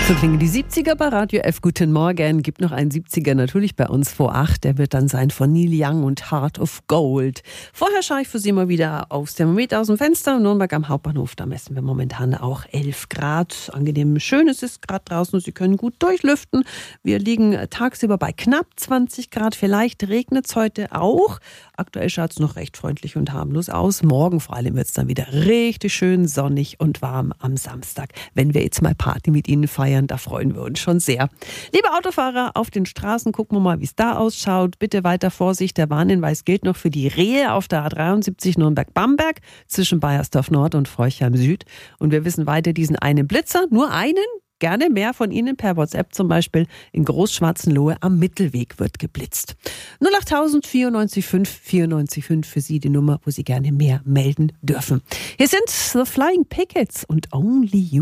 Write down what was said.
So klingen die 70er bei Radio F. Guten Morgen. Gibt noch einen 70er natürlich bei uns vor 8. Der wird dann sein von Neil Young und Heart of Gold. Vorher schaue ich für Sie mal wieder aufs Thermometer aus dem Fenster. Nürnberg am Hauptbahnhof, da messen wir momentan auch 11 Grad. Angenehm schön ist es gerade draußen und Sie können gut durchlüften. Wir liegen tagsüber bei knapp 20 Grad. Vielleicht regnet es heute auch. Aktuell schaut es noch recht freundlich und harmlos aus. Morgen vor allem wird es dann wieder richtig schön sonnig und warm am Samstag. Wenn wir jetzt mal Party mit Ihnen feiern, da freuen wir uns schon sehr. Liebe Autofahrer auf den Straßen, gucken wir mal, wie es da ausschaut. Bitte weiter Vorsicht. Der Warnhinweis gilt noch für die Rehe auf der A73 Nürnberg-Bamberg zwischen Baiersdorf Nord und Forchheim Süd. Und wir wissen weiter diesen einen Blitzer, nur einen. Gerne mehr von Ihnen per WhatsApp, zum Beispiel in Großschwarzenlohe am Mittelweg wird geblitzt. 08000 94 5 94 5 für Sie die Nummer, wo Sie gerne mehr melden dürfen. Hier sind The Flying Pickets und Only You.